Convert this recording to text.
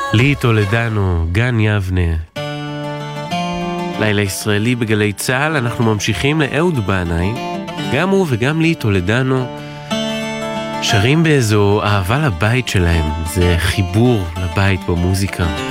לי טולדנו, גן יבנה. לילה ישראלי בגלי צהל, אנחנו ממשיכים לאהוד בנאי. גם הוא וגם לי טולדנו שרים באיזו אהבה לבית שלהם. זה חיבור לבית במוזיקה.